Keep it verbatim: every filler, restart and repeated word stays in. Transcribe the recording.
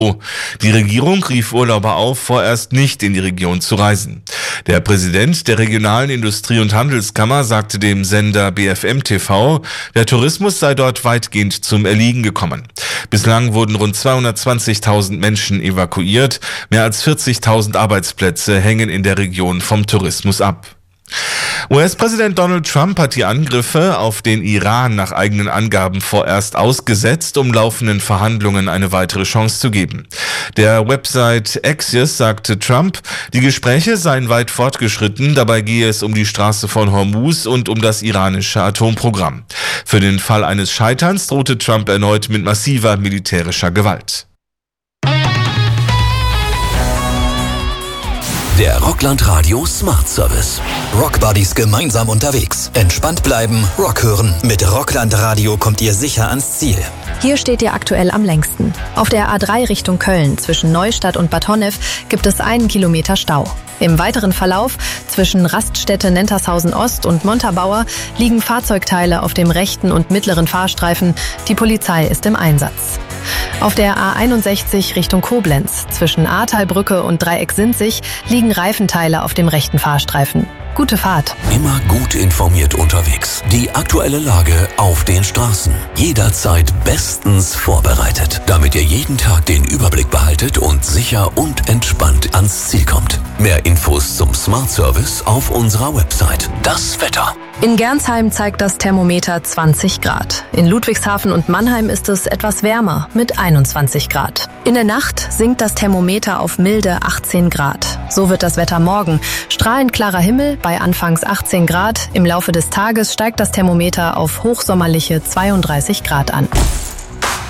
Die Regierung rief Urlauber auf, vorerst nicht in die Region zu reisen. Der Präsident der regionalen Industrie- und Handelskammer sagte dem Sender B F M T V, der Tourismus sei dort weitgehend zum Erliegen gekommen. Bislang wurden rund zweihundertzwanzigtausend Menschen evakuiert, mehr als vierzigtausend Arbeitsplätze hängen in der Region vom Tourismus ab. U S-Präsident Donald Trump hat die Angriffe auf den Iran nach eigenen Angaben vorerst ausgesetzt, um laufenden Verhandlungen eine weitere Chance zu geben. Der Website Axios sagte Trump, die Gespräche seien weit fortgeschritten, dabei gehe es um die Straße von Hormuz und um das iranische Atomprogramm. Für den Fall eines Scheiterns drohte Trump erneut mit massiver militärischer Gewalt. Der Rockland Radio Smart Service. Rockbuddies gemeinsam unterwegs. Entspannt bleiben, Rock hören. Mit Rockland Radio kommt ihr sicher ans Ziel. Hier steht ihr aktuell am längsten. Auf der A drei Richtung Köln zwischen Neustadt und Bad Honnef gibt es einen Kilometer Stau. Im weiteren Verlauf zwischen Raststätte Nentershausen Ost und Montabaur liegen Fahrzeugteile auf dem rechten und mittleren Fahrstreifen. Die Polizei ist im Einsatz. Auf der A einundsechzig Richtung Koblenz zwischen Ahrtalbrücke und Dreieck Sinzig liegen Reifenteile auf dem rechten Fahrstreifen. Gute Fahrt. Immer gut informiert unterwegs. Die aktuelle Lage auf den Straßen. Jederzeit bestens vorbereitet, damit ihr jeden Tag den Überblick behaltet und sicher und entspannt ans Ziel kommt. Mehr Infos zum Smart Service auf unserer Website. Das Wetter. In Gernsheim zeigt das Thermometer zwanzig Grad. In Ludwigshafen und Mannheim ist es etwas wärmer mit einundzwanzig Grad. In der Nacht sinkt das Thermometer auf milde achtzehn Grad. So wird das Wetter morgen. Strahlend klarer Himmel bei anfangs achtzehn Grad. Im Laufe des Tages steigt das Thermometer auf hochsommerliche zweiunddreißig Grad an.